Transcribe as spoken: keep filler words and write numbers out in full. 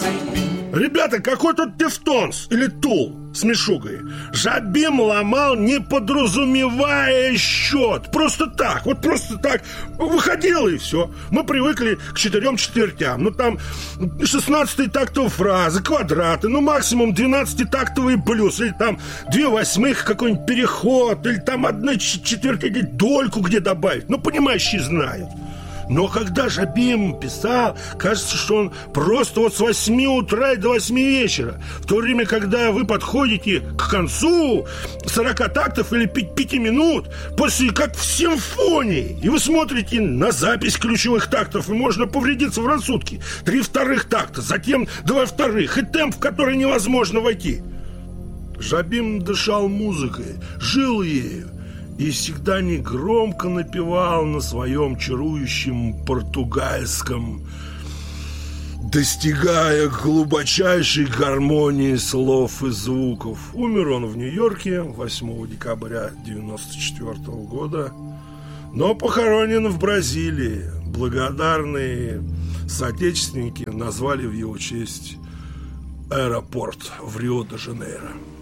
Ребята, какой тут Дефтонс или Тул с Мишугой? Жабим ломал, не подразумевая счет. Просто так, вот просто так. Выходило и все. Мы привыкли к четырем четвертям. Ну там шестнадцатые тактовые фразы, квадраты, ну максимум двенадцатитактовые блюз. Или там две восьмых, какой-нибудь переход. Или там одна четверть, или дольку где добавить. Ну понимающие знают. Но когда Жабим писал, кажется, что он просто вот с восьми утра и до восьми вечера. В то время, когда вы подходите к концу сорока тактов или пяти минут, после как в симфонии, и вы смотрите на запись ключевых тактов, и можно повредиться в рассудке. Три вторых такта, затем два вторых, и темп, в который невозможно войти. Жабим дышал музыкой, жил ею. И всегда негромко напевал на своем чарующем португальском, достигая глубочайшей гармонии слов и звуков. Умер он в Нью-Йорке восьмого декабря девяносто четвёртого года, но похоронен в Бразилии. Благодарные соотечественники назвали в его честь аэропорт в Рио-де-Жанейро.